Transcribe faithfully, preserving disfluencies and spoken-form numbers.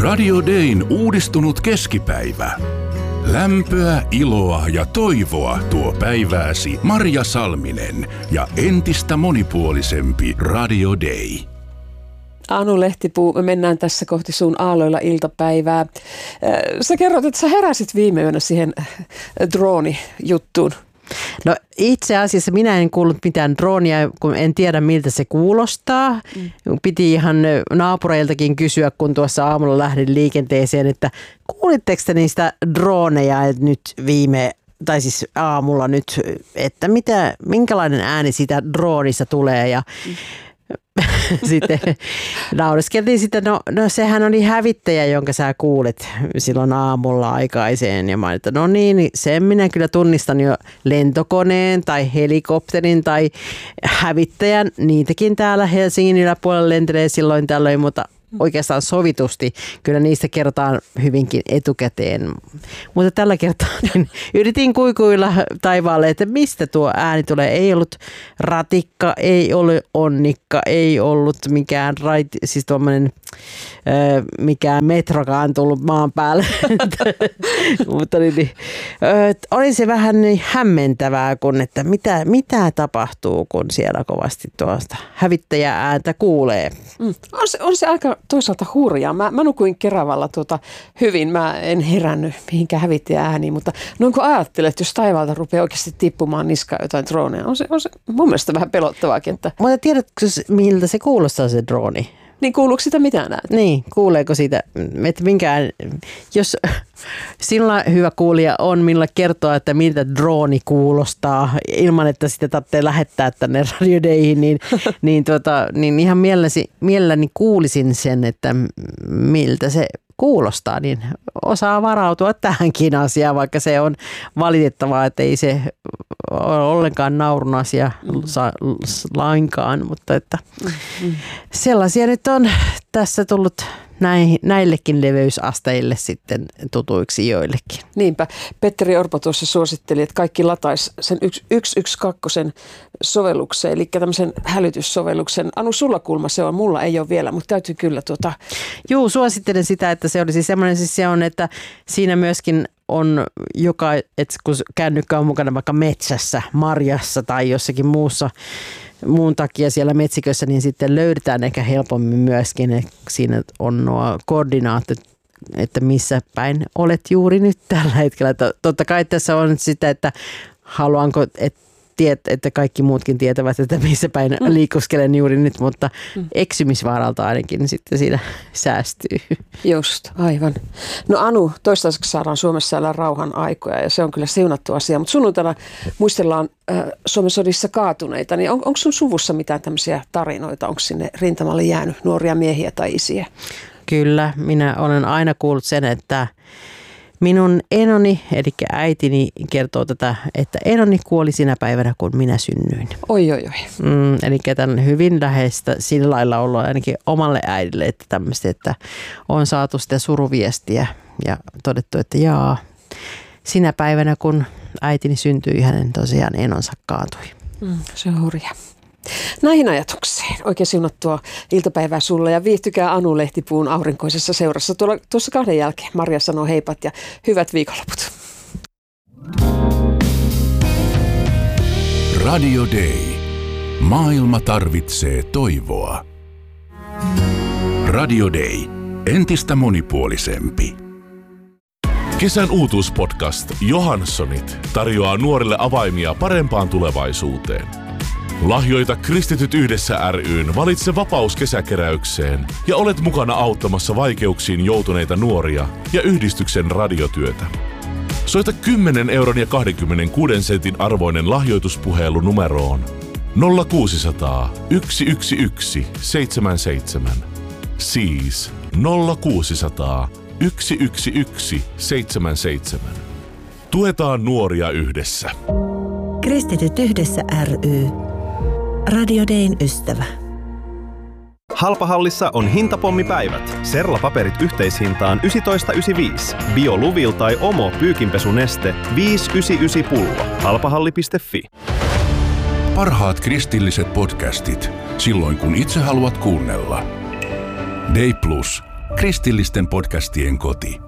Radio Dayn uudistunut keskipäivä. Lämpöä, iloa ja toivoa tuo päivääsi Marja Salminen ja entistä monipuolisempi Radio Day. Anu Lehtipuu, me mennään tässä kohti sun aalloilla iltapäivää. Sä kerrot, että sä heräsit viime yönä siihen drooni-juttuun. No itse asiassa minä en kuullut mitään droonia, kun en tiedä miltä se kuulostaa. Mm. Piti ihan naapureiltakin kysyä, kun tuossa aamulla lähdin liikenteeseen, että kuulitteko te niistä drooneja nyt viime, tai siis aamulla nyt, että mitä, minkälainen ääni siitä droonista tulee ja mm. Sitten naureskeltiin sitten, no, no sehän oli hävittäjä, jonka sä kuulet silloin aamulla aikaiseen. Ja mä olin, että no niin, sen minä kyllä tunnistan jo lentokoneen tai helikopterin tai hävittäjän. Niitäkin täällä Helsingin yläpuolella lentelee silloin tällöin, mutta oikeastaan sovitusti. Kyllä niistä kerrotaan hyvinkin etukäteen. Mutta tällä kertaa niin yritin kuikuilla taivaalle, että mistä tuo ääni tulee. Ei ollut ratikka, ei ollut onnikka, ei ollut mikään rait, siis tuommoinen äh, mikään metrokaan tullut maan päälle. Mutta niin, äh, oli se vähän niin hämmentävää, kun että mitä, mitä tapahtuu, kun siellä kovasti tuosta hävittäjä ääntä kuulee. Mm. On, se, on se aika toisaalta hurjaa. Mä, mä nukuin Keravalla tuota hyvin. Mä en herännyt mihinkään hävittäjä ääniin, mutta noin kun ajattelet, että jos taivaalta rupeaa oikeasti tippumaan niskaan jotain droneja, on se, on se mun mielestä vähän pelottavaakin. Että... Mutta tiedätkö, miltä se kuulostaa se drooni? Niin kuuluuko sitä mitään ääntä? Niin, kuuleeko siitä, että minkään, jos sillä hyvä kuulija on, millä kertoa, että miltä drooni kuulostaa, ilman että sitä tarvitsee lähettää tänne Radio Dayhin, niin, niin, tuota, niin ihan mielelläni, mielelläni kuulisin sen, että miltä se kuulostaa, niin osaa varautua tähänkin asiaan, vaikka se on valitettavaa, että ei se ole ollenkaan naurun asia mm. lainkaan, mutta että mm. sellaisia nyt on tässä tullut näin, näillekin leveysasteille sitten tutuiksi joillekin. Niinpä. Petteri Orpo tuossa suositteli, että kaikki lataisi sen yksi yksi kaksi sovellukseen, eli tämmöisen hälytyssovelluksen. Anu, sulla kulma se on, mulla ei ole vielä, mutta täytyy kyllä tuota... Juu, suosittelen sitä, että se olisi semmoinen, siis se on, että siinä myöskin on joka, että kun kännykkä on mukana vaikka metsässä, marjassa tai jossakin muussa, muun takia siellä metsikössä, niin sitten löydetään ehkä helpommin myöskin, että siinä on nuo koordinaatit, että missä päin olet juuri nyt tällä hetkellä. Totta kai tässä on sitä, että haluanko, että, tiet, että kaikki muutkin tietävät, että missä päin mm. liikuskelen juuri nyt, mutta mm. eksymisvaaralta ainakin sitten siinä säästyy. Just, aivan. No Anu, toistaiseksi saadaan Suomessa elää rauhan aikoja ja se on kyllä siunattu asia, mutta sunnuntaina muistellaan äh, Suomen sodissa kaatuneita, niin on, onko sun suvussa mitään tämmöisiä tarinoita, onko sinne rintamalle jäänyt nuoria miehiä tai isiä? Kyllä, minä olen aina kuullut sen, että minun enoni, eli äitini kertoo tätä, että enoni kuoli sinä päivänä, kun minä synnyin. Oi, oi, oi. Mm, eli tämän hyvin läheistä sillä lailla ollut ainakin omalle äidille, että tämmöistä, että on saatu sitä suruviestiä ja todettu, että jaa, sinä päivänä, kun äitini syntyi, hänen tosiaan enonsa kaatui. Mm, se on hurja. Näihin ajatuksiin oikein siunattua iltapäivää sulle ja viihtykää Anu Lehtipuun aurinkoisessa seurassa. Tuolla, tuossa kahden jälkeen Marja sanoo heipat ja hyvät viikonloput. Radio Day. Maailma tarvitsee toivoa. Radio Day. Entistä monipuolisempi. Kesän uutuuspodcast Johanssonit tarjoaa nuorille avaimia parempaan tulevaisuuteen. Lahjoita Kristityt yhdessä ry:n Valitse vapaus kesäkeräykseen ja olet mukana auttamassa vaikeuksiin joutuneita nuoria ja yhdistyksen radiotyötä. Soita kymmenen euron ja kaksikymmentäkuusi sentin arvoinen lahjoituspuhelu numeroon nolla kuusisataa yksi yksi yksi seitsemän seitsemän. Siis nolla kuusisataa yksi yksi yksi seitsemän seitsemän. Tuetaan nuoria yhdessä. Kristityt yhdessä ry. Radio Dayn ystävä. Halpahallissa on hintapommipäivät. Serlapaperit yhteishintaan yksitoista yhdeksänkymmentäviisi. Bioluvil tai Omo pyykinpesuneste viisi yhdeksänkymmentäyhdeksän pullo. Halpahalli piste fi. Parhaat kristilliset podcastit silloin kun itse haluat kuunnella. Day Plus, Kristillisten podcastien koti.